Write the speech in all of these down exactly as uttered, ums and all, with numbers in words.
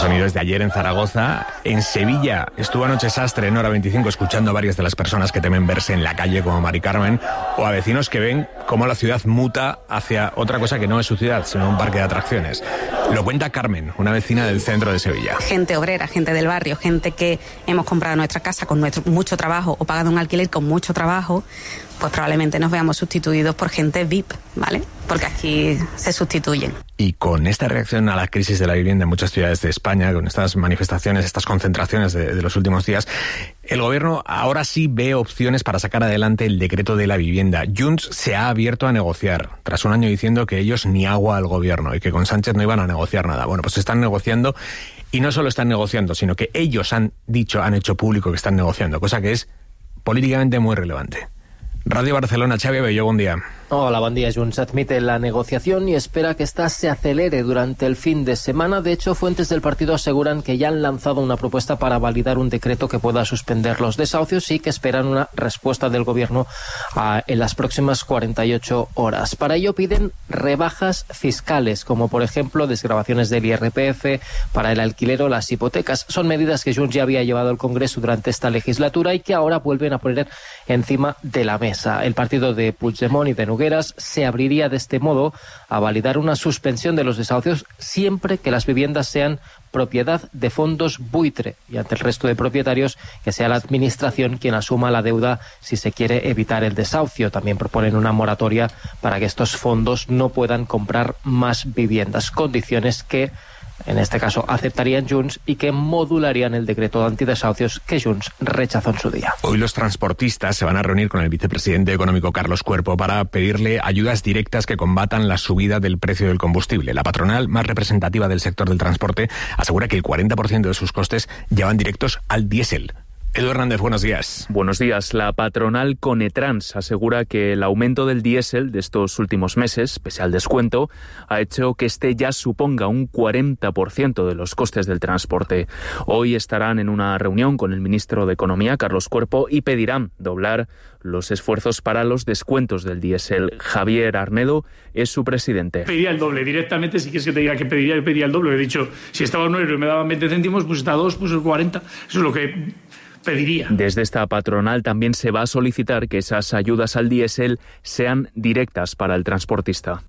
sonido es de ayer en Zaragoza. En Sevilla estuvo anoche Sastre en Hora veinticinco escuchando a varias de las personas que temen verse en la calle como Mari Carmen, o a vecinos que ven cómo la ciudad muta hacia otra cosa que no es su ciudad, sino un parque de atracciones. Lo cuenta Carmen, una vecina del centro de Sevilla. Gente obrera, gente del barrio, gente que hemos comprado nuestra casa con nuestro, mucho trabajo o pagado un alquiler con mucho trabajo, pues probablemente nos veamos sustituidos por gente V I P, ¿vale? Porque aquí se sustituyen. Y con esta reacción a la crisis de la vivienda en muchas ciudades de España, con estas manifestaciones, estas concentraciones de, de los últimos días, el gobierno ahora sí ve opciones para sacar adelante el decreto de la vivienda. Junts se ha abierto a negociar, tras un año diciendo que ellos ni agua al gobierno y que con Sánchez no iban a negociar nada. Bueno, pues están negociando, y no solo están negociando, sino que ellos han dicho, han hecho público que están negociando, cosa que es políticamente muy relevante. Radio Barcelona, Xavi Abelló, buen día. Hola, buen día. Junts admite la negociación y espera que ésta se acelere durante el fin de semana. De hecho, fuentes del partido aseguran que ya han lanzado una propuesta para validar un decreto que pueda suspender los desahucios y que esperan una respuesta del gobierno uh, en las próximas cuarenta y ocho horas. Para ello piden rebajas fiscales, como por ejemplo desgravaciones del I R P F para el alquiler o las hipotecas. Son medidas que Junts ya había llevado al Congreso durante esta legislatura y que ahora vuelven a poner encima de la mesa. El partido de Puigdemont y de Nogueras se abriría de este modo a validar una suspensión de los desahucios siempre que las viviendas sean propiedad de fondos buitre y ante el resto de propietarios que sea la administración quien asuma la deuda si se quiere evitar el desahucio. También proponen una moratoria para que estos fondos no puedan comprar más viviendas, condiciones que en este caso aceptarían Junts y que modularían el decreto de antidesahucios que Junts rechazó en su día. Hoy los transportistas se van a reunir con el vicepresidente económico Carlos Cuerpo para pedirle ayudas directas que combatan la subida del precio del combustible. La patronal más representativa del sector del transporte asegura que el cuarenta por ciento de sus costes ya van directos al diésel. Edu Hernández, buenos días. Buenos días. La patronal Conetrans asegura que el aumento del diésel de estos últimos meses, pese al descuento, ha hecho que este ya suponga un cuarenta por ciento de los costes del transporte. Hoy estarán en una reunión con el ministro de Economía, Carlos Cuerpo, y pedirán doblar los esfuerzos para los descuentos del diésel. Javier Arnedo es su presidente. Pediría el doble directamente, si quieres que te diga que pediría, yo pediría el doble. He dicho, si estaba a un euro y me daban veinte céntimos, pues está a dos, pues el cuarenta. Eso es lo que pediría. Desde esta patronal también se va a solicitar que esas ayudas al diésel sean directas para el transportista.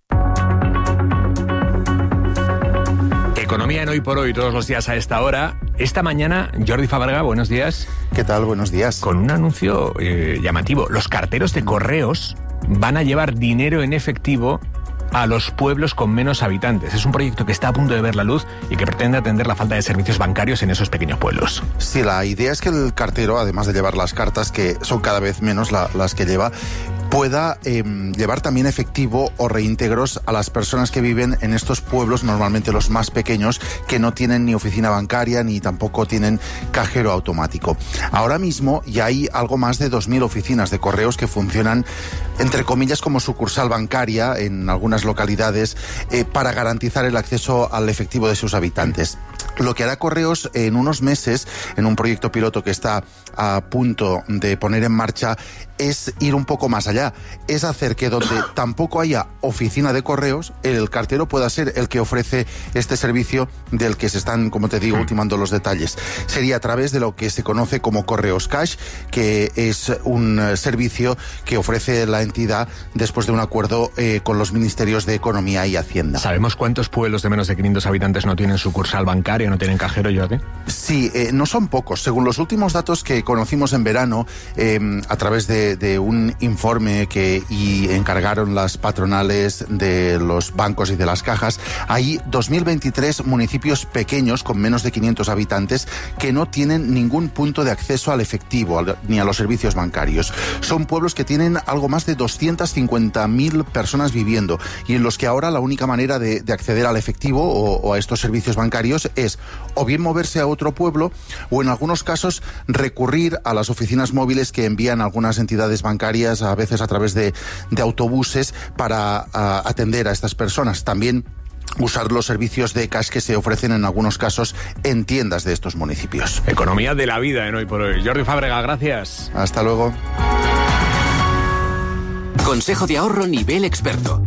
Economía en Hoy por Hoy, todos los días a esta hora. Esta mañana, Jordi Fábrega, buenos días. ¿Qué tal? Buenos días. Con un anuncio eh, llamativo. Los carteros de correos van a llevar dinero en efectivo a los pueblos con menos habitantes. Es un proyecto que está a punto de ver la luz y que pretende atender la falta de servicios bancarios en esos pequeños pueblos. Sí, la idea es que el cartero, además de llevar las cartas, que son cada vez menos la, las que lleva, pueda eh, llevar también efectivo o reintegros a las personas que viven en estos pueblos, normalmente los más pequeños, que no tienen ni oficina bancaria ni tampoco tienen cajero automático. Ahora mismo ya hay algo más de dos mil oficinas de correos que funcionan, entre comillas, como sucursal bancaria en algunas localidades eh, para garantizar el acceso al efectivo de sus habitantes. Lo que hará Correos en unos meses, en un proyecto piloto que está a punto de poner en marcha, es ir un poco más allá. Es hacer que donde tampoco haya oficina de correos, el cartero pueda ser el que ofrece este servicio del que se están, como te digo, ultimando los detalles. Sería a través de lo que se conoce como Correos Cash, que es un servicio que ofrece la entidad después de un acuerdo eh, con los ministerios de Economía y Hacienda. ¿Sabemos cuántos pueblos de menos de quinientos habitantes no tienen sucursal bancaria, no tienen cajero, Jordi? Sí, eh, no son pocos. Según los últimos datos que conocimos en verano, eh, a través de, de un informe que y encargaron las patronales de los bancos y de las cajas, hay dos mil veintitrés municipios pequeños con menos de quinientos habitantes que no tienen ningún punto de acceso al efectivo ni a los servicios bancarios. Son pueblos que tienen algo más de doscientas cincuenta mil personas viviendo y en los que ahora la única manera de, de acceder al efectivo o, o a estos servicios bancarios es o bien moverse a otro pueblo o en algunos casos recurrir a las oficinas móviles que envían algunas entidades bancarias, a veces a través de, de autobuses, para a, atender a estas personas. También usar los servicios de cash que se ofrecen en algunos casos en tiendas de estos municipios. Economía de la vida en Hoy por Hoy. Jordi Fábrega, gracias. Hasta luego. Consejo de ahorro nivel experto.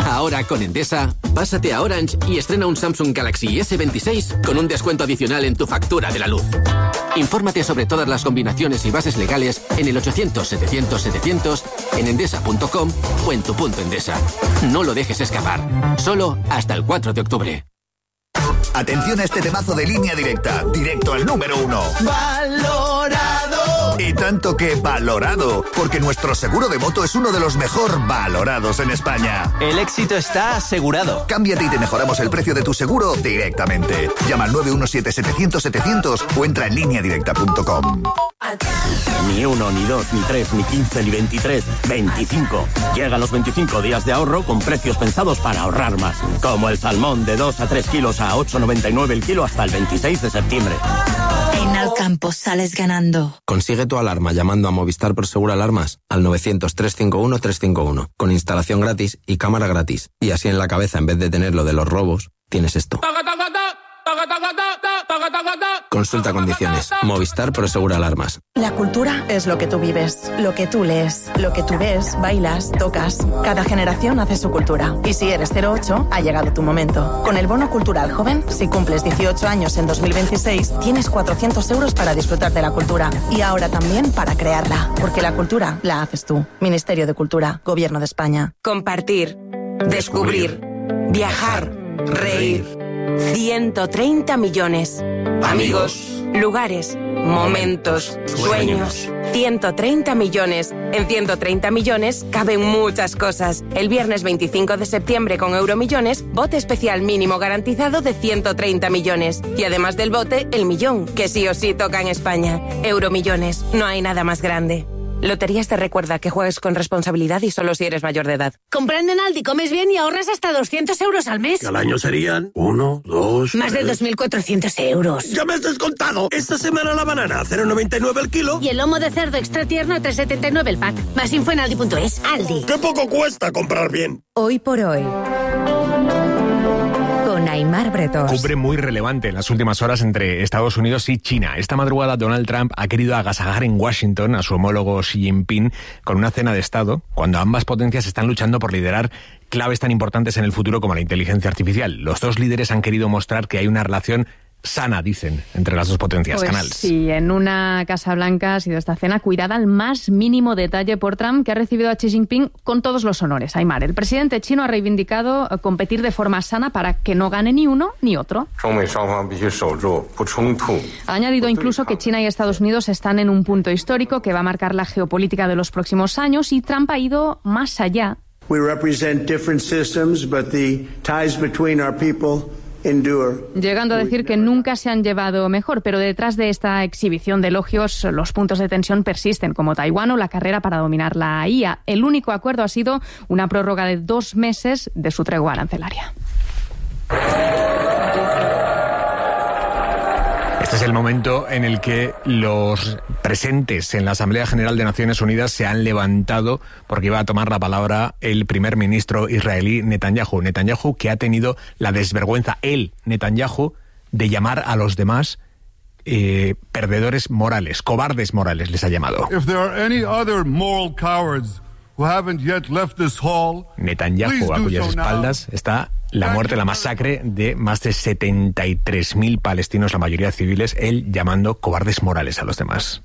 Ahora con Endesa, pásate a Orange y estrena un Samsung Galaxy ese veintiséis con un descuento adicional en tu factura de la luz. Infórmate sobre todas las combinaciones y bases legales en el ochocientos setecientos setecientos, en endesa punto com o en tu punto Endesa. No lo dejes escapar. Solo hasta el cuatro de octubre. Atención a este temazo de Línea Directa, directo al número uno. ¡Valorado! Y tanto que valorado, porque nuestro seguro de moto es uno de los mejor valorados en España. El éxito está asegurado. Cámbiate y te mejoramos el precio de tu seguro directamente. Llama al nueve uno siete setecientos setecientos o entra en línea directa punto com. Ni uno, ni dos, ni tres, ni quince, ni veintitrés, veinticinco. Llegan los veinticinco días de ahorro con precios pensados para ahorrar más. Como el salmón de dos a tres kilos a ocho noventa y nueve el kilo hasta el veintiséis de septiembre. En Alcampo sales ganando. Consigue tu alarma llamando a Movistar Prosegur Alarmas al novecientos, trescientos cincuenta y uno, trescientos cincuenta y uno, con instalación gratis y cámara gratis. Y así en la cabeza, en vez de tener lo de los robos, tienes esto. Consulta condiciones. Movistar Prosegur Alarmas. La cultura es lo que tú vives, lo que tú lees, lo que tú ves, bailas, tocas. Cada generación hace su cultura. Y si eres cero ocho, ha llegado tu momento. Con el bono cultural joven, si cumples dieciocho años en dos mil veintiséis, tienes cuatrocientos euros para disfrutar de la cultura. Y ahora también para crearla. Porque la cultura la haces tú. Ministerio de Cultura, Gobierno de España. Compartir, descubrir, viajar, reír. ciento treinta millones. Amigos, lugares, momentos, sueños. ciento treinta millones. En ciento treinta millones caben muchas cosas. El viernes veinticinco de septiembre con Euromillones, bote especial mínimo garantizado de ciento treinta millones. Y además del bote, el millón, que sí o sí toca en España. Euromillones, no hay nada más grande. Loterías te recuerda que juegues con responsabilidad y solo si eres mayor de edad. Comprando en Aldi comes bien y ahorras hasta doscientos euros al mes. Y al año serían uno, dos... Más de dos mil cuatrocientos euros. ¡Ya me has descontado! Esta semana la banana a cero noventa y nueve el kilo. Y el lomo de cerdo extra tierno a tres setenta y nueve el pack. Más info en aldi punto es. Aldi. ¡Qué poco cuesta comprar bien! Hoy por hoy. Aimar Bretos. Cumbre muy relevante en las últimas horas entre Estados Unidos y China. Esta madrugada Donald Trump ha querido agasajar en Washington a su homólogo Xi Jinping con una cena de Estado, cuando ambas potencias están luchando por liderar claves tan importantes en el futuro como la inteligencia artificial. Los dos líderes han querido mostrar que hay una relación sana, dicen, entre las dos potencias. Pues Canals. Sí, en una Casa Blanca ha sido esta cena cuidada al más mínimo detalle por Trump, que ha recibido a Xi Jinping con todos los honores. Aymar, el presidente chino ha reivindicado competir de forma sana para que no gane ni uno ni otro. Ha añadido incluso que China y Estados Unidos están en un punto histórico que va a marcar la geopolítica de los próximos años, y Trump ha ido más allá. We represent different systems, but the ties between our people endure. Llegando a decir que nunca se han llevado mejor, pero detrás de esta exhibición de elogios, los puntos de tensión persisten, como Taiwán o la carrera para dominar la I A. El único acuerdo ha sido una prórroga de dos meses de su tregua arancelaria. Este es el momento en el que los presentes en la Asamblea General de Naciones Unidas se han levantado porque iba a tomar la palabra el primer ministro israelí Netanyahu. Netanyahu, que ha tenido la desvergüenza, él, Netanyahu, de llamar a los demás eh, perdedores morales, cobardes morales, les ha llamado. If there are any other moral cowards who haven't yet left this hall, Netanyahu, a cuyas espaldas está la muerte, la masacre de más de setenta y tres mil palestinos, la mayoría civiles, él llamando cobardes morales a los demás.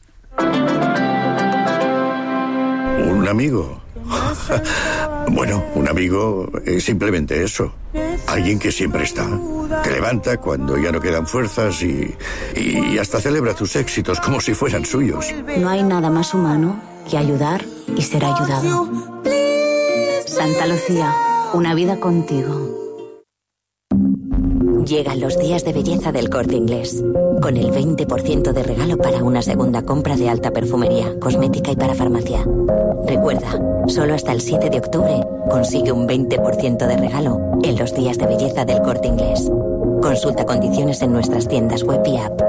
Un amigo. Bueno, un amigo es simplemente eso. Alguien que siempre está. Te levanta cuando ya no quedan fuerzas y, y hasta celebra tus éxitos como si fueran suyos. No hay nada más humano que ayudar y ser ayudado. Santa Lucía, una vida contigo. Llegan los días de belleza del Corte Inglés, con el veinte por ciento de regalo para una segunda compra de alta perfumería, cosmética y para farmacia. Recuerda, solo hasta el siete de octubre consigue un veinte por ciento de regalo en los días de belleza del Corte Inglés. Consulta condiciones en nuestras tiendas web y app.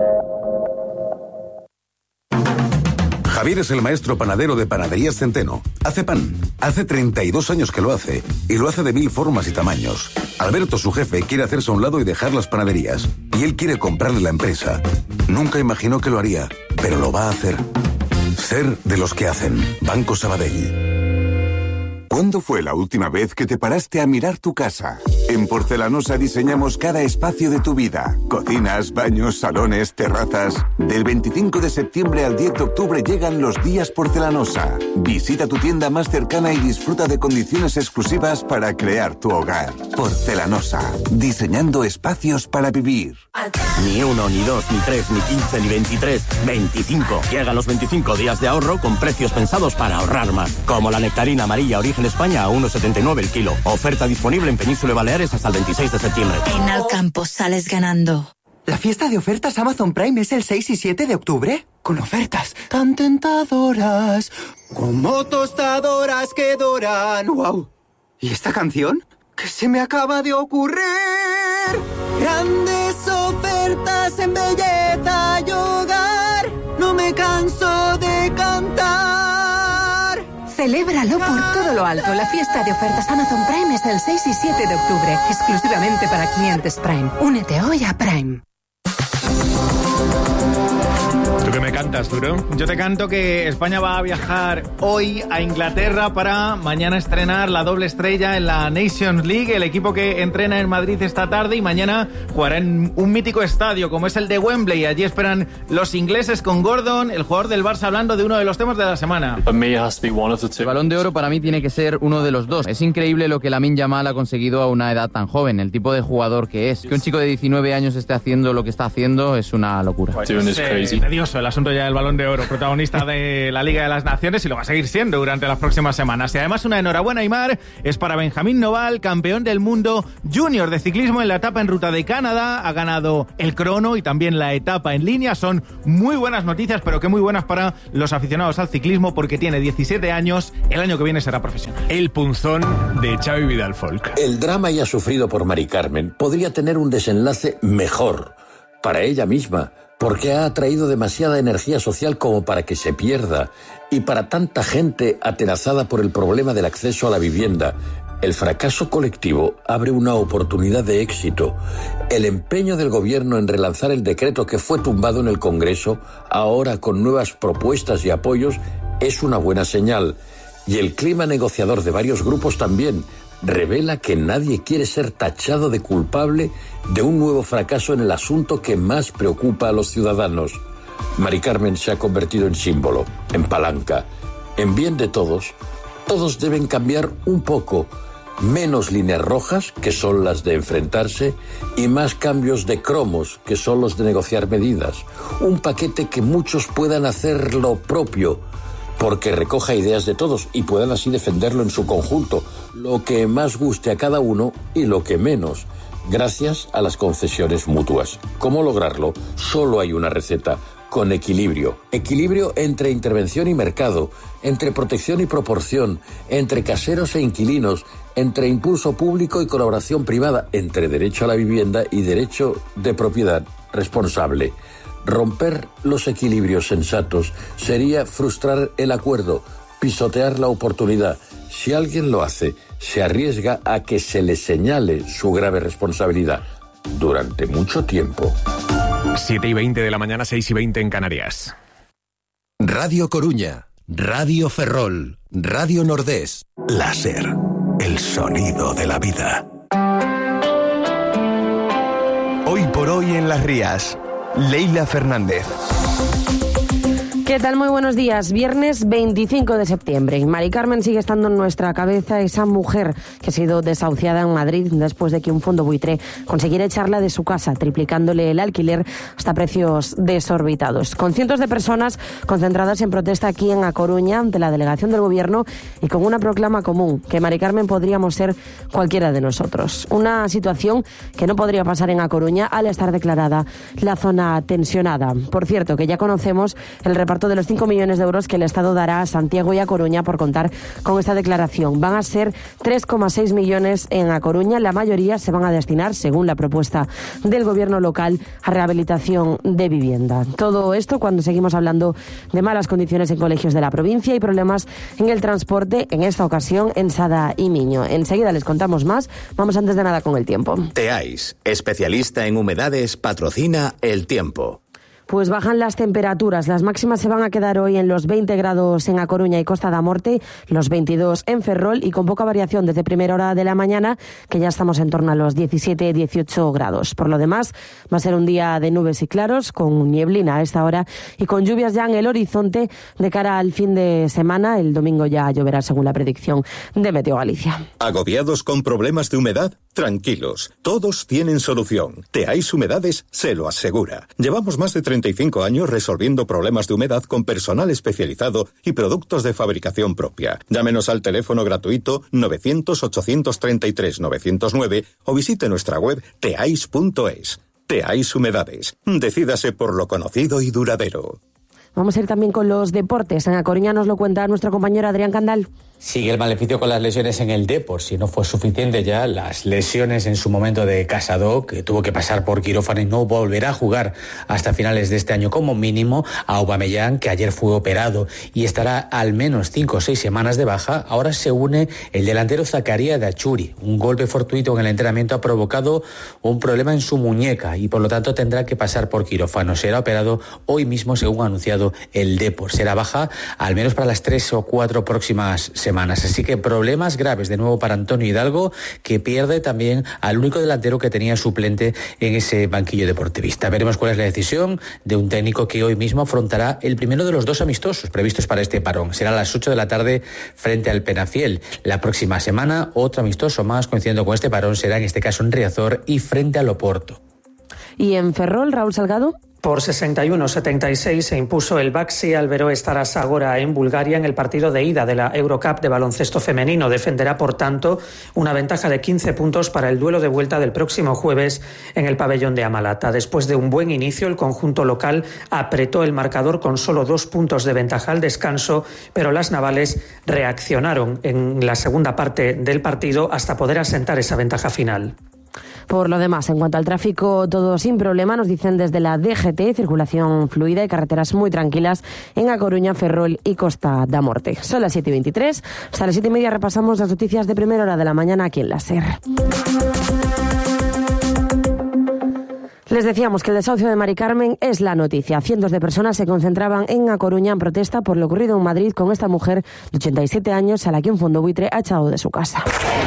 Javier es el maestro panadero de Panaderías Centeno. Hace pan. Hace treinta y dos años que lo hace. Y lo hace de mil formas y tamaños. Alberto, su jefe, quiere hacerse a un lado y dejar las panaderías. Y él quiere comprarle la empresa. Nunca imaginó que lo haría, pero lo va a hacer. Ser de los que hacen. Banco Sabadell. ¿Cuándo fue la última vez que te paraste a mirar tu casa? En Porcelanosa diseñamos cada espacio de tu vida. Cocinas, baños, salones, terrazas. Del veinticinco de septiembre al diez de octubre llegan los días Porcelanosa. Visita tu tienda más cercana y disfruta de condiciones exclusivas para crear tu hogar. Porcelanosa. Diseñando espacios para vivir. Ni uno, ni dos, ni tres, ni quince, ni veintitrés. veinticinco. Llegan los veinticinco días de ahorro con precios pensados para ahorrar más. Como la nectarina amarilla origen España a uno setenta y nueve el kilo. Oferta disponible en Península y Baleares hasta el veintiséis de septiembre. En Alcampo sales ganando. ¿La fiesta de ofertas Amazon Prime es el seis y siete de octubre? Con ofertas tan tentadoras, como tostadoras que doran. ¡Wow! ¿Y esta canción? ¿Qué se me acaba de ocurrir? Grandes ofertas en belleza y hogar. No me canso de cantar. Celébralo por todo lo alto. La fiesta de ofertas Amazon Prime es el seis y siete de octubre, exclusivamente para clientes Prime. Únete hoy a Prime. ¿Tú qué me cantas, Duro? Yo te canto que España va a viajar hoy a Inglaterra para mañana estrenar la doble estrella en la Nations League, el equipo que entrena en Madrid esta tarde, y mañana jugará en un mítico estadio como es el de Wembley. Allí esperan los ingleses con Gordon, el jugador del Barça, hablando de uno de los temas de la semana. El Balón de Oro para mí tiene que ser uno de los dos. Es increíble lo que Lamine Yamal ha conseguido a una edad tan joven, el tipo de jugador que es. Que un chico de diecinueve años esté haciendo lo que está haciendo es una locura. Es eh, tedioso el asunto ya del Balón de Oro, protagonista de la Liga de las Naciones, y lo va a seguir siendo durante las próximas semanas. Y además una enhorabuena, Aimar, es para Benjamín Noval, campeón del mundo junior de ciclismo en la etapa en ruta de Canadá. Ha ganado el crono y también la etapa en línea. Son muy buenas noticias, pero que muy buenas para los aficionados al ciclismo, porque tiene diecisiete años, el año que viene será profesional. El punzón de Xavi Vidal Folk. El drama ya sufrido por Mari Carmen podría tener un desenlace mejor para ella misma, porque ha atraído demasiada energía social como para que se pierda, y para tanta gente atenazada por el problema del acceso a la vivienda. El fracaso colectivo abre una oportunidad de éxito. El empeño del gobierno en relanzar el decreto que fue tumbado en el Congreso, ahora con nuevas propuestas y apoyos, es una buena señal. Y el clima negociador de varios grupos también revela que nadie quiere ser tachado de culpable de un nuevo fracaso en el asunto que más preocupa a los ciudadanos. Mari Carmen se ha convertido en símbolo, en palanca, en bien de todos. Todos deben cambiar un poco, menos líneas rojas, que son las de enfrentarse, y más cambios de cromos, que son los de negociar medidas. Un paquete que muchos puedan hacer lo propio, porque recoja ideas de todos y puedan así defenderlo en su conjunto, lo que más guste a cada uno y lo que menos, gracias a las concesiones mutuas. ¿Cómo lograrlo? Solo hay una receta: con equilibrio. Equilibrio entre intervención y mercado, entre protección y proporción, entre caseros e inquilinos, entre impulso público y colaboración privada, entre derecho a la vivienda y derecho de propiedad responsable. Romper los equilibrios sensatos sería frustrar el acuerdo, pisotear la oportunidad. Si alguien lo hace, se arriesga a que se le señale su grave responsabilidad durante mucho tiempo. siete y veinte de la mañana, seis y veinte en Canarias. Radio Coruña, Radio Ferrol, Radio Nordés. Láser, el sonido de la vida. Hoy por hoy en Las Rías, Leila Fernández. ¿Qué tal? Muy buenos días. Viernes veinticinco de septiembre. Mari Carmen sigue estando en nuestra cabeza, esa mujer que ha sido desahuciada en Madrid después de que un fondo buitre consiguiera echarla de su casa, triplicándole el alquiler hasta precios desorbitados. Con cientos de personas concentradas en protesta aquí en A Coruña ante la delegación del Gobierno y con una proclama común, que Mari Carmen podríamos ser cualquiera de nosotros. Una situación que no podría pasar en A Coruña al estar declarada la zona tensionada. Por cierto, que ya conocemos el reparto de los cinco millones de euros que el Estado dará a Santiago y a Coruña por contar con esta declaración. Van a ser tres coma seis millones en A Coruña. La mayoría se van a destinar, según la propuesta del Gobierno local, a rehabilitación de vivienda. Todo esto cuando seguimos hablando de malas condiciones en colegios de la provincia y problemas en el transporte, en esta ocasión en Sada y Miño. Enseguida les contamos más. Vamos antes de nada con el tiempo. Teais, especialista en humedades, patrocina El Tiempo. Pues bajan las temperaturas. Las máximas se van a quedar hoy en los veinte grados en A Coruña y Costa da Morte, los veintidós en Ferrol y con poca variación desde primera hora de la mañana, que ya estamos en torno a los diecisiete dieciocho grados. Por lo demás, va a ser un día de nubes y claros, con nieblina a esta hora y con lluvias ya en el horizonte de cara al fin de semana. El domingo ya lloverá según la predicción de Meteo Galicia. ¿Agobiados con problemas de humedad? Tranquilos, todos tienen solución. Teais Humedades se lo asegura. Llevamos más de treinta y cinco años resolviendo problemas de humedad con personal especializado y productos de fabricación propia. Llámenos al teléfono gratuito novecientos ochocientos treinta y tres novecientos nueve o visite nuestra web teais punto es. Teais Humedades. Decídase por lo conocido y duradero. Vamos a ir también con los deportes. En A Coruña nos lo cuenta nuestro compañero Adrián Candal. Sigue el maleficio con las lesiones en el Depor. Si no fue suficiente ya las lesiones en su momento de Casado, que tuvo que pasar por quirófano y no volverá a jugar hasta finales de este año como mínimo. A Aubameyang, que ayer fue operado y estará al menos cinco o seis semanas de baja. Ahora se une el delantero Zakaria Dachuri. Un golpe fortuito en el entrenamiento ha provocado un problema en su muñeca y por lo tanto tendrá que pasar por quirófano. Será operado hoy mismo, según ha anunciado el Depor. Será baja al menos para las tres o cuatro próximas semanas. Así que problemas graves de nuevo para Antonio Hidalgo, que pierde también al único delantero que tenía suplente en ese banquillo deportivista. Veremos cuál es la decisión de un técnico que hoy mismo afrontará el primero de los dos amistosos previstos para este parón. Será a las ocho de la tarde frente al Penafiel. La próxima semana otro amistoso más coincidiendo con este parón será en este caso en Riazor y frente al Oporto. ¿Y en Ferrol, Raúl Salgado? Por sesenta y uno a setenta y seis se impuso el Baxi al Veroes Tarasagora en Bulgaria en el partido de ida de la Eurocup de baloncesto femenino. Defenderá, por tanto, una ventaja de quince puntos para el duelo de vuelta del próximo jueves en el pabellón de Amalata. Después de un buen inicio, el conjunto local apretó el marcador con solo dos puntos de ventaja al descanso, pero las navales reaccionaron en la segunda parte del partido hasta poder asentar esa ventaja final. Por lo demás, en cuanto al tráfico, todo sin problema, nos dicen desde la D G T, circulación fluida y carreteras muy tranquilas en A Coruña, Ferrol y Costa da Morte. Son las siete y veintitrés, hasta las siete y media repasamos las noticias de primera hora de la mañana aquí en la SER. Les decíamos que el desahucio de Mari Carmen es la noticia. Cientos de personas se concentraban en A Coruña en protesta por lo ocurrido en Madrid con esta mujer de ochenta y siete años a la que un fondo buitre ha echado de su casa.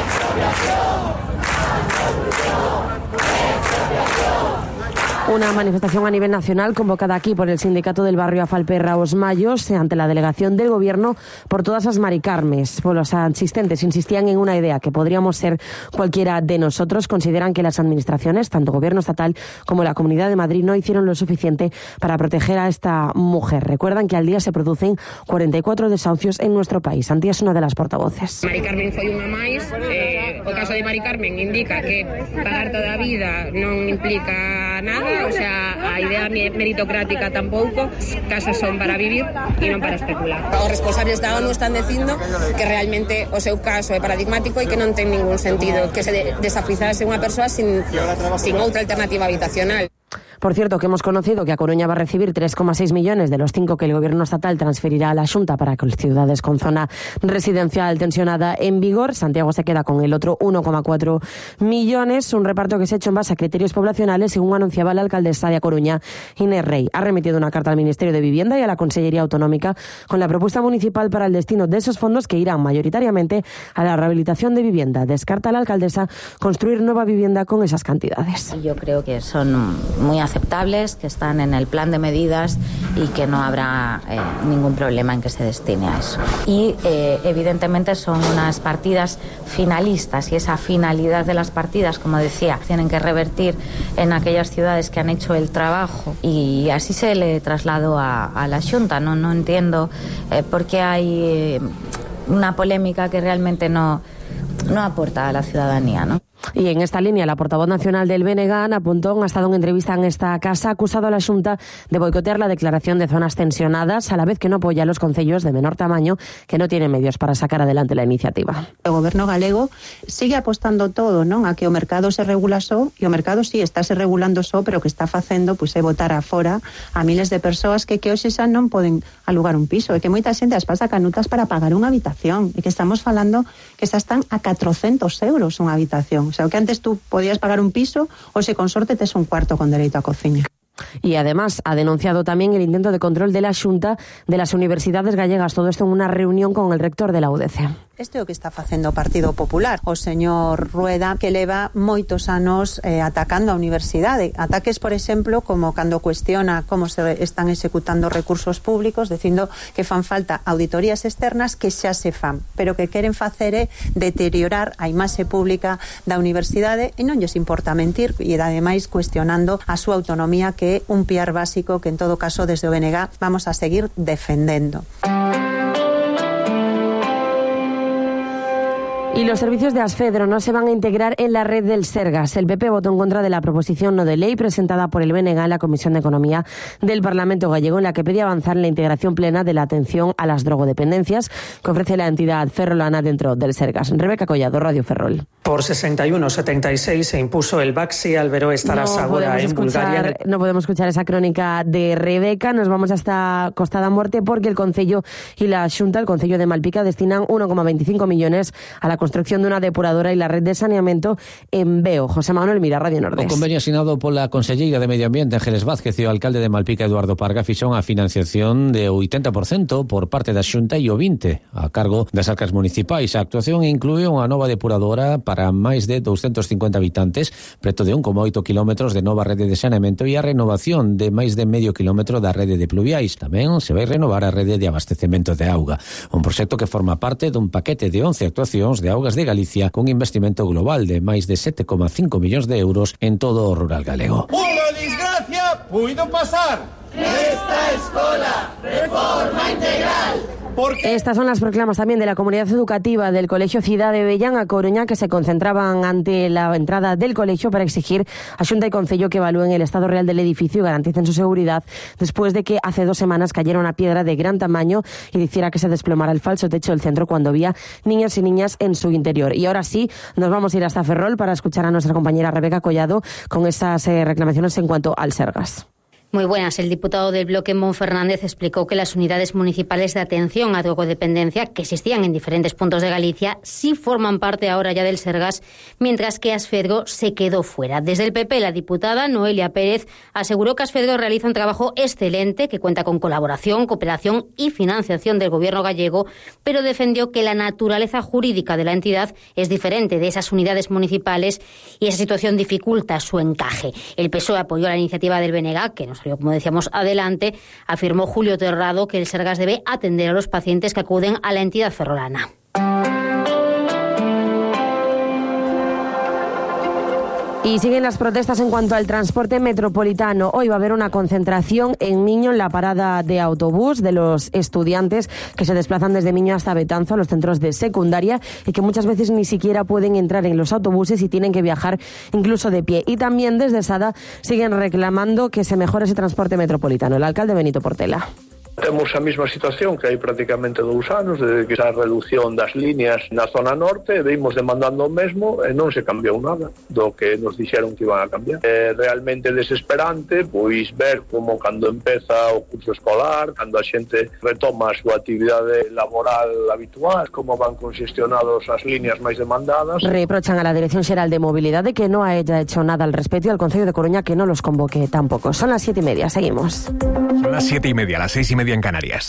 Una manifestación a nivel nacional convocada aquí por el sindicato del barrio Afalperra Os Mayos ante la delegación del gobierno por todas las Mari Carmes. Pues los asistentes insistían en una idea que podríamos ser cualquiera de nosotros. Consideran que las administraciones, tanto gobierno estatal como la Comunidad de Madrid, no hicieron lo suficiente para proteger a esta mujer. Recuerdan que al día se producen cuarenta y cuatro desahucios en nuestro país. Antía es una de las portavoces. Mari Carmen foi unha máis. Eh, o caso de Mari Carmen indica que pagar toda a vida non implica nada. O sea, a idea meritocrática tampouco, casas son para vivir e non para especular. Os responsables da ONU están dicindo que realmente o seu caso é paradigmático e que non ten ningún sentido que se desafizase unha persoa sin, sin outra alternativa habitacional. Por cierto, que hemos conocido que A Coruña va a recibir tres coma seis millones de los cinco que el gobierno estatal transferirá a la Xunta para que las ciudades con zona residencial tensionada en vigor. Santiago se queda con el otro uno coma cuatro millones, un reparto que se ha hecho en base a criterios poblacionales, según anunciaba la alcaldesa de A Coruña, Inés Rey. Ha remitido una carta al Ministerio de Vivienda y a la Consellería Autonómica con la propuesta municipal para el destino de esos fondos que irán mayoritariamente a la rehabilitación de vivienda. Descarta la alcaldesa construir nueva vivienda con esas cantidades. Yo creo que son muy aceptables, que están en el plan de medidas y que no habrá eh, ningún problema en que se destine a eso. Y eh, evidentemente son unas partidas finalistas y esa finalidad de las partidas, como decía, tienen que revertir en aquellas ciudades que han hecho el trabajo y así se le trasladó a, a la Xunta. No, no entiendo eh, por qué hay eh, una polémica que realmente no, no aporta a la ciudadanía, ¿no? Y en esta línea, la portavoz nacional del B N G, Ana Pontón, ha estado en entrevista en esta casa, ha acusado a la Xunta de boicotear la declaración de zonas tensionadas, a la vez que no apoya a los concellos de menor tamaño que no tienen medios para sacar adelante la iniciativa. O goberno galego sigue apostando todo, non, a que o mercado se regula só, e o mercado sí está se regulando só, pero o que está facendo pois, é botar afora a miles de persoas que que hoxe xa non poden alugar un piso, e que moita xente as pasa canutas para pagar unha habitación, e que estamos falando que xa están a catrocentos euros unha habitación. O sea, o que antes tú podías pagar un piso, hoxe con sorte tes un cuarto con dereito a cociña. Y además ha denunciado también el intento de control de la Xunta de las universidades gallegas. Todo esto en una reunión con el rector de la U D C. Este é o que está facendo o Partido Popular. O señor Rueda, que leva moitos anos eh, atacando a universidade. Ataques, por exemplo, como cando cuestiona como se están executando recursos públicos, dicindo que fan falta auditorías externas que xa se fan, pero que queren facer é deteriorar a imaxe pública da universidade e non lles importa mentir e ademais cuestionando a súa autonomía, que é un piar básico que en todo caso desde o B N G vamos a seguir defendendo. Y los servicios de Asfedro no se van a integrar en la red del Sergas. El P P votó en contra de la proposición no de ley presentada por el B N G en la Comisión de Economía del Parlamento gallego, en la que pedía avanzar en la integración plena de la atención a las drogodependencias que ofrece la entidad ferrolana dentro del Sergas. Rebeca Collado, Radio Ferrol. Por sesenta y uno a setenta y seis se impuso el Baxi Alberó Estarás Agora en Bulgaria. No podemos escuchar esa crónica de Rebeca. Nos vamos hasta Costa da Morte porque el Concello y la Xunta, el Concello de Malpica, destinan uno coma veinticinco millones a la construcción de una depuradora y la red de saneamiento en Veo. José Manuel Mira, Radio Nordés. O convenio asinado pola conselleira de Medio Ambiente, Ángeles Vázquez, e o alcalde de Malpica, Eduardo Parga, fixou a financiación de oitenta por cento por parte da Xunta e o vinte por cento a cargo das arcas municipais. A actuación inclúe unha nova depuradora para máis de doscientos cincuenta habitantes, preto de un coma oito kilómetros de nova rede de saneamento e a renovación de máis de medio kilómetro da rede de pluviais. Tamén se vai renovar a rede de abastecemento de auga. Un proxecto que forma parte dun paquete de once actuacións de Augas de Galicia cun investimento global de máis de sete coma cinco millóns de euros en todo o rural galego. Unha desgracia puido pasar. Nesta escola, reforma integral. Estas son las proclamas también de la comunidad educativa del Colegio Cidade de Bellán a Coruña, que se concentraban ante la entrada del colegio para exigir a Xunta y Concello que evalúen el estado real del edificio y garanticen su seguridad, después de que hace dos semanas cayera una piedra de gran tamaño y hiciera que se desplomara el falso techo del centro cuando había niños y niñas en su interior. Y ahora sí, nos vamos a ir hasta Ferrol para escuchar a nuestra compañera Rebeca Collado con esas eh, reclamaciones en cuanto al Sergas. Muy buenas. El diputado del bloque, Mon Fernández, explicó que las unidades municipales de atención a drogodependencia, que existían en diferentes puntos de Galicia, sí forman parte ahora ya del Sergas, mientras que Asfedro se quedó fuera. Desde el P P, la diputada Noelia Pérez aseguró que Asfedro realiza un trabajo excelente, que cuenta con colaboración, cooperación y financiación del gobierno gallego, pero defendió que la naturaleza jurídica de la entidad es diferente de esas unidades municipales y esa situación dificulta su encaje. El P S O E apoyó la iniciativa del B N G, que nos salió, como decíamos, adelante. Afirmó Julio Terrado que el Sergas debe atender a los pacientes que acuden a la entidad ferrolana. Y siguen las protestas en cuanto al transporte metropolitano. Hoy va a haber una concentración en Miño, en la parada de autobús de los estudiantes que se desplazan desde Miño hasta Betanzo, a los centros de secundaria, y que muchas veces ni siquiera pueden entrar en los autobuses y tienen que viajar incluso de pie. Y también desde Sada siguen reclamando que se mejore ese transporte metropolitano. El alcalde Benito Portela. Temos a mesma situación que hai prácticamente dous anos, desde que a reducción das líneas na zona norte, vimos demandando o mesmo e non se cambiou nada do que nos dixeron que iban a cambiar. É realmente desesperante pois ver como cando empeza o curso escolar, cando a xente retoma a súa actividade laboral habitual, como van congestionados as líneas máis demandadas. Reprochan a la Dirección Xeral de Movilidad de que no haya hecho nada al respecto y al Concello de Coruña que no los convoque tampoco. Son las siete y media, seguimos. Son las siete y media, las seis y media en Canarias.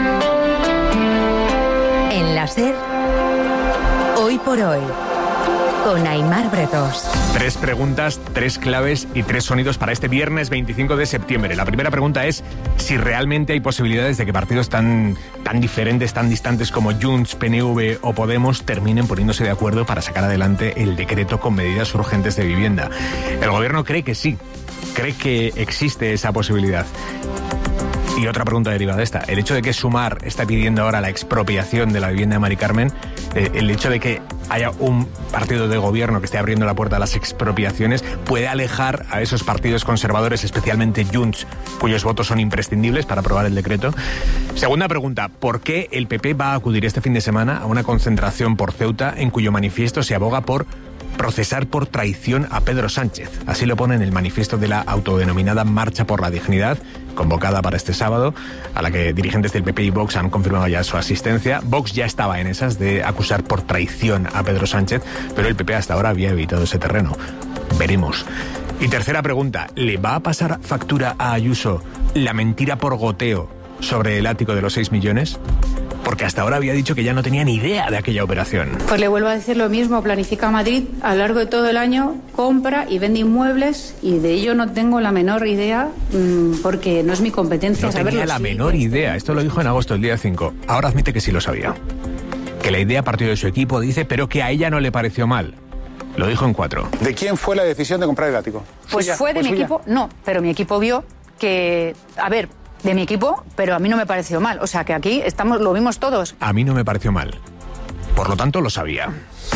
En la SER, hoy por hoy, con Aimar Bretos. Tres preguntas, tres claves y tres sonidos para este viernes veinticinco de septiembre. La primera pregunta es si realmente hay posibilidades de que partidos tan, tan diferentes, tan distantes como Junts, P N V o Podemos terminen poniéndose de acuerdo para sacar adelante el decreto con medidas urgentes de vivienda. El gobierno cree que sí, cree que existe esa posibilidad. Y otra pregunta derivada de esta, el hecho de que Sumar está pidiendo ahora la expropiación de la vivienda de Mari Carmen, eh, el hecho de que haya un partido de gobierno que esté abriendo la puerta a las expropiaciones, puede alejar a esos partidos conservadores, especialmente Junts, cuyos votos son imprescindibles para aprobar el decreto. Segunda pregunta, ¿por qué el P P va a acudir este fin de semana a una concentración por Ceuta en cuyo manifiesto se aboga por procesar por traición a Pedro Sánchez? Así lo pone en el manifiesto de la autodenominada Marcha por la Dignidad, convocada para este sábado, a la que dirigentes del P P y Vox han confirmado ya su asistencia. Vox ya estaba en esas de acusar por traición a Pedro Sánchez, pero el P P hasta ahora había evitado ese terreno. Veremos. Y tercera pregunta, ¿le va a pasar factura a Ayuso la mentira por goteo sobre el ático de los seis millones? Porque hasta ahora había dicho que ya no tenía ni idea de aquella operación. Pues le vuelvo a decir lo mismo, Planifica Madrid a lo largo de todo el año compra y vende inmuebles y de ello no tengo la menor idea porque no es mi competencia no saberlo. No tenía la menor idea, esto lo dijo en agosto, el día cinco. Ahora admite que sí lo sabía. Que la idea partió de su equipo, dice, pero que a ella no le pareció mal. Lo dijo en cuatro. ¿De quién fue la decisión de comprar el ático? Pues ¿Suya? fue de ¿Fue mi suya? equipo, no, pero mi equipo vio que, a ver, de mi equipo, pero a mí no me pareció mal. O sea, que aquí estamos, lo vimos todos. A mí no me pareció mal. Por lo tanto, lo sabía.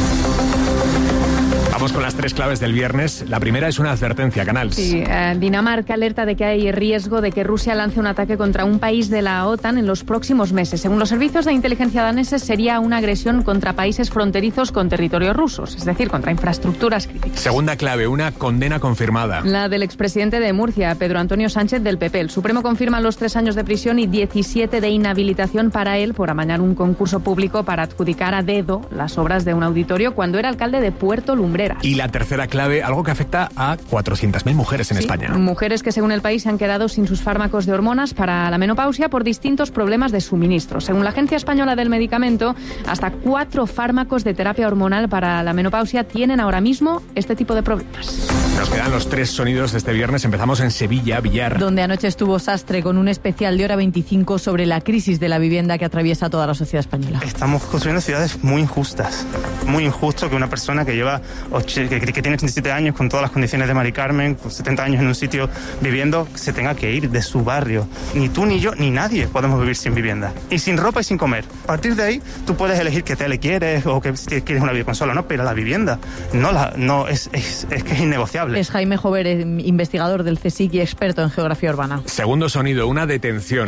Vamos con las tres claves del viernes. La primera es una advertencia, Canals. Sí, eh, Dinamarca alerta de que hay riesgo de que Rusia lance un ataque contra un país de la OTAN en los próximos meses. Según los servicios de inteligencia daneses, sería una agresión contra países fronterizos con territorios rusos, es decir, contra infraestructuras críticas. Segunda clave, una condena confirmada. La del expresidente de Murcia, Pedro Antonio Sánchez, del P P. El Supremo confirma los tres años de prisión y diecisiete de inhabilitación para él por amañar un concurso público para adjudicar a dedo las obras de un auditorio cuando era alcalde de Puerto Lumbreras. Y la tercera clave, algo que afecta a cuatrocientas mil mujeres en sí, España. Mujeres que según el país se han quedado sin sus fármacos de hormonas para la menopausia por distintos problemas de suministro. Según la Agencia Española del Medicamento, hasta cuatro fármacos de terapia hormonal para la menopausia tienen ahora mismo este tipo de problemas. Nos quedan los tres sonidos de este viernes. Empezamos en Sevilla, Villar. Donde anoche estuvo Sastre con un especial de Hora veinticinco sobre la crisis de la vivienda que atraviesa toda la sociedad española. Estamos construyendo ciudades muy injustas. Muy injusto que una persona que lleva que, que tiene ochenta y siete años con todas las condiciones de Mari Carmen, con setenta años en un sitio viviendo, se tenga que ir de su barrio. Ni tú, ni yo, ni nadie podemos vivir sin vivienda. Y sin ropa y sin comer. A partir de ahí, tú puedes elegir qué tele quieres o que si quieres una videoconsola, ¿no? Pero la vivienda no, la, no es, es, es que es innegociable. Es Jaime Jover, investigador del CSIC y experto en geografía urbana. Segundo sonido, una detención.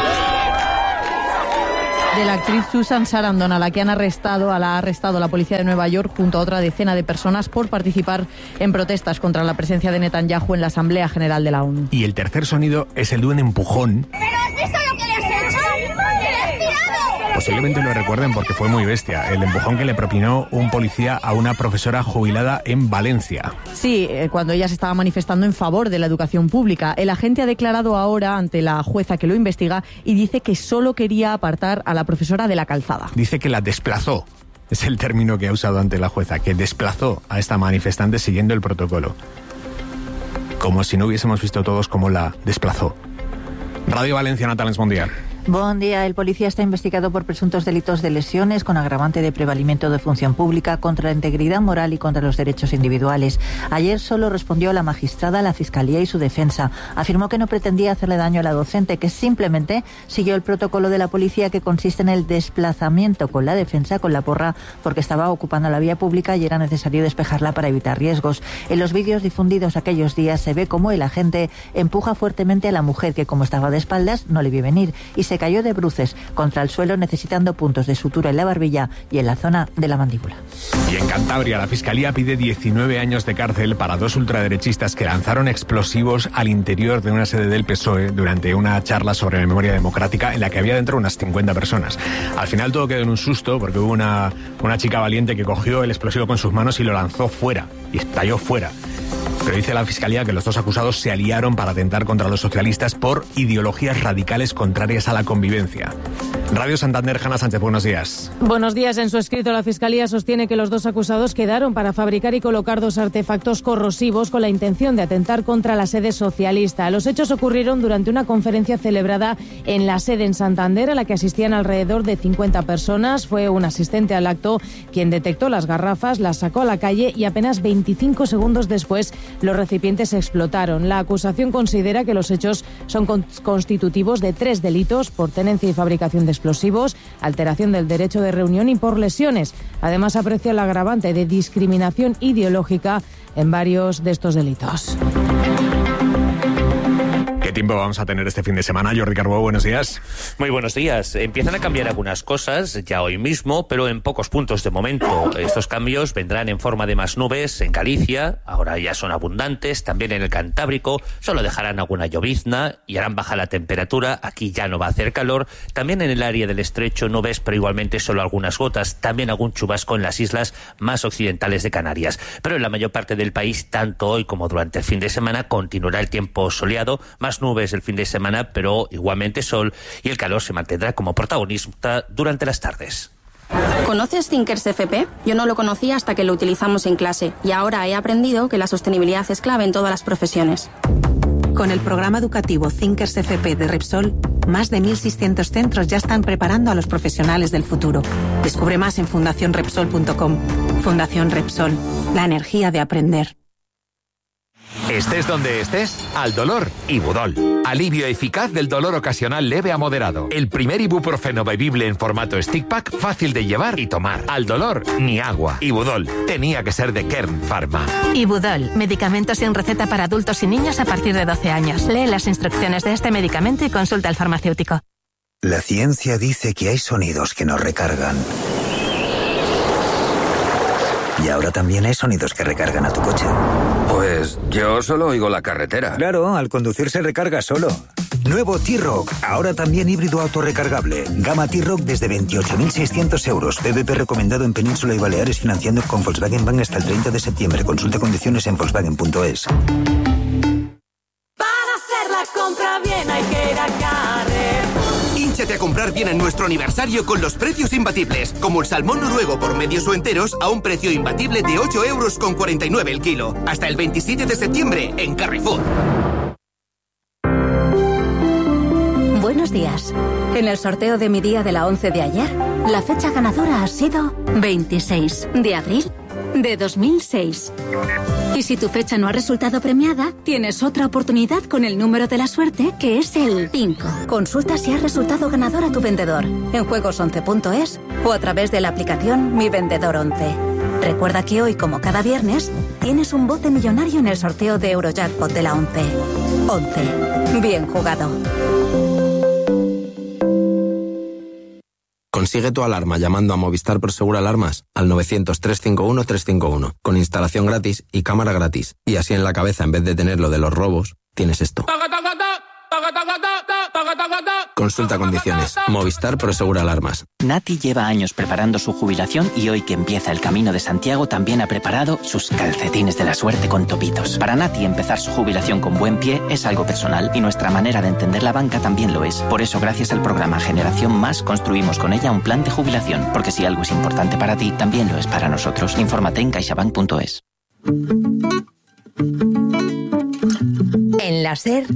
De la actriz Susan Sarandon, a la que han arrestado, a la ha arrestado la policía de Nueva York junto a otra decena de personas por participar en protestas contra la presencia de Netanyahu en la Asamblea General de la ONU. Y el tercer sonido es el de un empujón. ¿Pero has visto lo que le has hecho? ¡Le has tirado! Posiblemente lo recuerden porque fue muy bestia. El empujón que le propinó un policía a una profesora jubilada en Valencia. Sí, cuando ella se estaba manifestando en favor de la educación pública. El agente ha declarado ahora ante la jueza que lo investiga y dice que solo quería apartar a la profesora de la calzada. Dice que la desplazó. Es el término que ha usado ante la jueza, que desplazó a esta manifestante siguiendo el protocolo. Como si no hubiésemos visto todos cómo la desplazó. Radio Valencia, Natales, buen día. Buen día. El policía está investigado por presuntos delitos de lesiones con agravante de prevalimiento de función pública contra la integridad moral y contra los derechos individuales. Ayer solo respondió la magistrada, la Fiscalía y su defensa. Afirmó que no pretendía hacerle daño a la docente, que simplemente siguió el protocolo de la policía que consiste en el desplazamiento con la defensa, con la porra, porque estaba ocupando la vía pública y era necesario despejarla para evitar riesgos. En los vídeos difundidos aquellos días se ve cómo el agente empuja fuertemente a la mujer que, como estaba de espaldas, no le vio venir y se Se cayó de bruces contra el suelo necesitando puntos de sutura en la barbilla y en la zona de la mandíbula. Y en Cantabria, la Fiscalía pide diecinueve años de cárcel para dos ultraderechistas que lanzaron explosivos al interior de una sede del P S O E durante una charla sobre la memoria democrática en la que había dentro unas cincuenta personas. Al final todo quedó en un susto porque hubo una, una chica valiente que cogió el explosivo con sus manos y lo lanzó fuera, y estalló fuera. Pero dice la Fiscalía que los dos acusados se aliaron para atentar contra los socialistas por ideologías radicales contrarias a la convivencia. Radio Santander, Hanna Sánchez, buenos días. Buenos días. En su escrito, la Fiscalía sostiene que los dos acusados quedaron para fabricar y colocar dos artefactos corrosivos con la intención de atentar contra la sede socialista. Los hechos ocurrieron durante una conferencia celebrada en la sede en Santander, a la que asistían alrededor de cincuenta personas. Fue un asistente al acto quien detectó las garrafas, las sacó a la calle y apenas veinticinco segundos después los recipientes explotaron. La acusación considera que los hechos son constitutivos de tres delitos: por tenencia y fabricación de explosivos, alteración del derecho de reunión y por lesiones. Además, aprecia el agravante de discriminación ideológica en varios de estos delitos. tiempo vamos a tener este fin de semana? Jordi Carbó, buenos días. Muy buenos días. Empiezan a cambiar algunas cosas ya hoy mismo, pero en pocos puntos de momento. Estos cambios vendrán en forma de más nubes en Galicia, ahora ya son abundantes, también en el Cantábrico, solo dejarán alguna llovizna y harán baja la temperatura, aquí ya no va a hacer calor, también en el área del estrecho nubes, pero igualmente solo algunas gotas, también algún chubasco en las islas más occidentales de Canarias. Pero en la mayor parte del país, tanto hoy como durante el fin de semana, continuará el tiempo soleado, más nubes el fin de semana, pero igualmente sol, y el calor se mantendrá como protagonista durante las tardes. ¿Conoces Thinkers F P? Yo no lo conocía hasta que lo utilizamos en clase, y ahora he aprendido que la sostenibilidad es clave en todas las profesiones. Con el programa educativo Thinkers F P de Repsol, más de mil seiscientos centros ya están preparando a los profesionales del futuro. Descubre más en fundación repsol punto com. Fundación Repsol, la energía de aprender. Estés donde estés, al dolor, Ibudol. Alivio eficaz del dolor ocasional leve a moderado. El primer ibuprofeno bebible en formato stick pack, fácil de llevar y tomar. Al dolor, ni agua. Ibudol. Tenía que ser de Kern Pharma. Ibudol. Medicamentos sin receta para adultos y niños a partir de doce años. Lee las instrucciones de este medicamento y consulta al farmacéutico. La ciencia dice que hay sonidos que nos recargan. Y ahora también hay sonidos que recargan a tu coche. Pues yo solo oigo la carretera. Claro, al conducir se recarga solo. Nuevo T-Rock, ahora también híbrido autorrecargable. Gama T-Rock desde veintiocho mil seiscientos euros. B B P recomendado en Península y Baleares, financiando con Volkswagen Bank hasta el treinta de septiembre. Consulta condiciones en volkswagen punto es. Para hacer la compra bien hay que ir a Carrefour. Hínchate a comprar bien en nuestro aniversario con los precios imbatibles, como el salmón noruego por medios o enteros a un precio imbatible de ocho euros con cuarenta y nueve el kilo. Hasta el veintisiete de septiembre en Carrefour. Buenos días. En el sorteo de mi día de la once de ayer, la fecha ganadora ha sido veintiséis de abril de dos mil seis. Y si tu fecha no ha resultado premiada, tienes otra oportunidad con el número de la suerte, que es el cinco. Consulta si ha resultado ganador a tu vendedor en juegos once punto es o a través de la aplicación Mi Vendedor once. Recuerda que hoy, como cada viernes, tienes un bote millonario en el sorteo de Eurojackpot de la once. once. Bien jugado. Consigue tu alarma llamando a Movistar Prosegur Alarmas al novecientos, trescientos cincuenta y uno, trescientos cincuenta y uno, con instalación gratis y cámara gratis. Y así en la cabeza, en vez de tener lo de los robos, tienes esto. Consulta condiciones. Movistar Prosegur Alarmas. Nati lleva años preparando su jubilación y hoy que empieza el Camino de Santiago también ha preparado sus calcetines de la suerte con topitos. Para Nati empezar su jubilación con buen pie es algo personal y nuestra manera de entender la banca también lo es. Por eso, gracias al programa Generación Más, construimos con ella un plan de jubilación. Porque si algo es importante para ti, también lo es para nosotros. Infórmate en caixabank punto es. En la SER,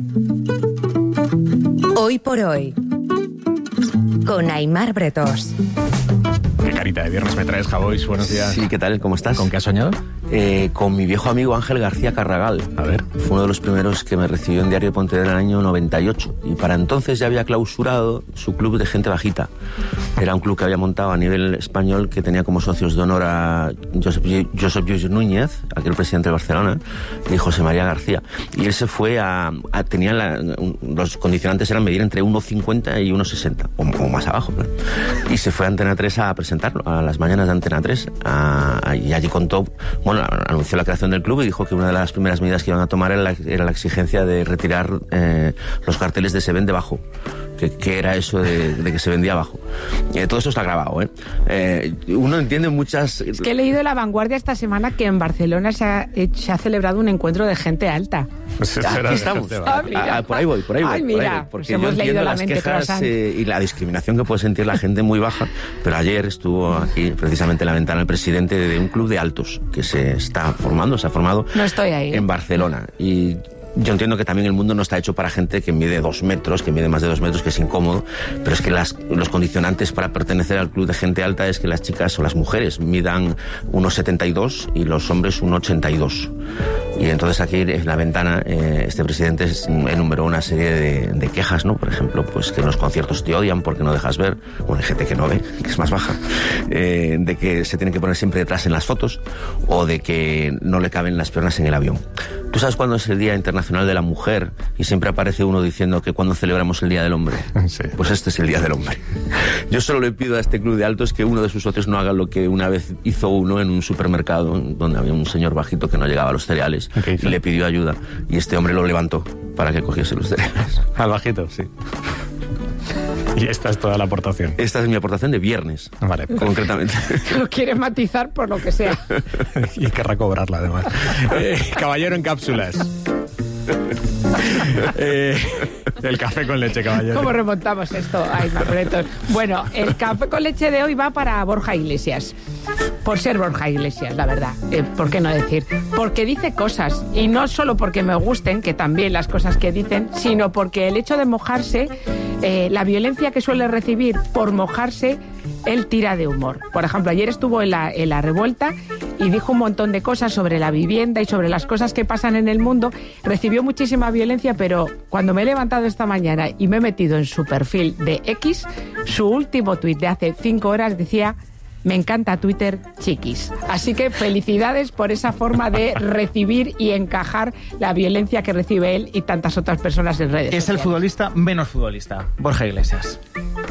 Hoy por Hoy, con Aimar Bretos. Qué carita de viernes me traes, Javois. Buenos días. Sí, ¿qué tal? ¿Cómo estás? ¿Con qué has soñado? Eh, con mi viejo amigo Ángel García Carragal. A ver. Fue uno de los primeros que me recibió en Diario de Pontevedra en el año noventa y ocho. Y para entonces ya había clausurado su club de gente bajita. Era un club que había montado a nivel español, que tenía como socios de honor a Josep, Josep Lluís Núñez, aquel presidente de Barcelona, y José María García. Y él se fue a... a tenía la, los condicionantes eran medir entre uno cincuenta y uno sesenta, o, o más abajo. ¿No? Y se fue a Antena tres a presentarlo, a las mañanas de Antena tres. A, a, y allí contó... Bueno, anunció la creación del club y dijo que una de las primeras medidas que iban a tomar era la, era la exigencia de retirar eh, los carteles de se vende bajo. Que, que era eso de, de que se vendía abajo. Eh, todo eso está grabado, ¿eh? ¿eh? Uno entiende muchas... Es que he leído en La Vanguardia esta semana que en Barcelona se ha, se ha celebrado un encuentro de gente alta. Pues aquí estamos. Ah, ah, por ahí voy, por ahí voy. Ay, mira, por ahí voy, porque pues hemos yo leído entiendo la las mente quejas eh, y la discriminación que puede sentir la gente muy baja, pero ayer estuvo aquí precisamente en la ventana el presidente de un club de altos que se está formando, se ha formado no estoy ahí. en Barcelona. Y yo entiendo que también el mundo no está hecho para gente que mide dos metros, que mide más de dos metros, que es incómodo, pero es que las, los condicionantes para pertenecer al club de gente alta es que las chicas o las mujeres midan uno setenta y dos y los hombres uno ochenta y dos. Y entonces aquí en la ventana eh, este presidente enumeró una serie de, de quejas, ¿no? Por ejemplo, pues que en los conciertos te odian porque no dejas ver, bueno, hay gente que no ve, que es más baja, eh, de que se tienen que poner siempre detrás en las fotos o de que no le caben las piernas en el avión. ¿Tú sabes cuándo es el Día Internacional de la Mujer? Y siempre aparece uno diciendo que cuando celebramos el Día del Hombre. Sí. Pues este es el Día del Hombre. Yo solo le pido a este club de altos que uno de sus socios no haga lo que una vez hizo uno en un supermercado donde había un señor bajito que no llegaba a los cereales y le pidió ayuda. Y este hombre lo levantó para que cogiese los cereales. Al bajito, sí. Y esta es toda la aportación. Esta es mi aportación de viernes, vale, concretamente. Lo quiere matizar por lo que sea. Y querrá cobrarla, además. Eh, caballero en cápsulas. eh, el café con leche, caballero. ¿Cómo remontamos esto? Ay, Marretos. Bueno, el café con leche de hoy va para Borja Iglesias. Por ser Borja Iglesias, la verdad. Eh, ¿Por qué no decir? Porque dice cosas. Y no solo porque me gusten, que también las cosas que dicen, sino porque el hecho de mojarse, eh, la violencia que suele recibir por mojarse, él tira de humor. Por ejemplo, ayer estuvo en la, en la revuelta y dijo un montón de cosas sobre la vivienda y sobre las cosas que pasan en el mundo. Recibió muchísima violencia, pero cuando me he levantado esta mañana y me he metido en su perfil de X, su último tuit de hace cinco horas decía: me encanta Twitter, chiquis. Así que felicidades por esa forma de recibir y encajar la violencia que recibe él y tantas otras personas en redes Es sociales. el futbolista menos futbolista, Borja Iglesias.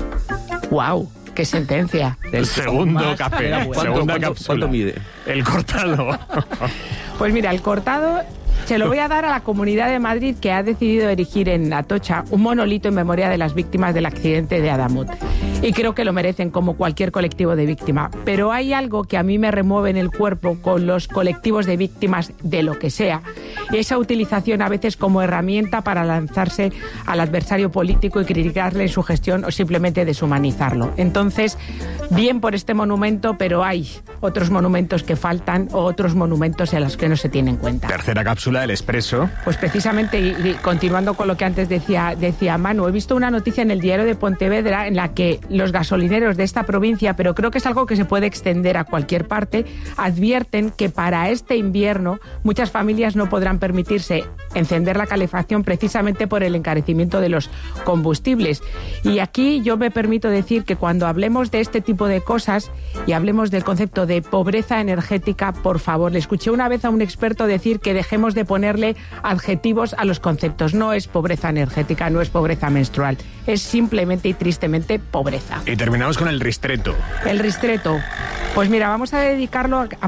¡Wow! ¡Qué sentencia! El segundo café. ¿Cuánto, Segunda cuánto, cápsula. ¿Cuánto mide? El cortado. Pues mira, el cortado se lo voy a dar a la Comunidad de Madrid, que ha decidido erigir en Atocha un monolito en memoria de las víctimas del accidente de Adamut. Y creo que lo merecen, como cualquier colectivo de víctima. Pero hay algo que a mí me remueve en el cuerpo con los colectivos de víctimas de lo que sea. Y esa utilización a veces como herramienta para lanzarse al adversario político y criticarle en su gestión o simplemente deshumanizarlo. Entonces, bien por este monumento, pero hay otros monumentos que faltan o otros monumentos en los que no se tiene en cuenta. Tercera cápsula, el Expreso. Pues precisamente, y, y continuando con lo que antes decía, decía Manu, he visto una noticia en el Diario de Pontevedra en la que los gasolineros de esta provincia, pero creo que es algo que se puede extender a cualquier parte, advierten que para este invierno muchas familias no podrán permitirse encender la calefacción precisamente por el encarecimiento de los combustibles. Y aquí yo me permito decir que cuando hablemos de este tipo de cosas y hablemos del concepto de pobreza energética, por favor, le escuché una vez a un experto decir que dejemos de ponerle adjetivos a los conceptos. No es pobreza energética, no es pobreza menstrual, es simplemente y tristemente pobreza. Y terminamos con el ristreto. El ristreto. Pues mira, vamos a dedicarlo a